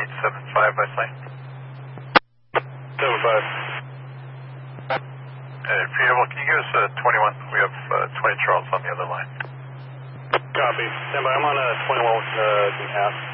875 by sign. 75. Preable, can you give us 21? We have 20 Charles on the other line. Copy. Stand by. I'm on 21 with 2.5.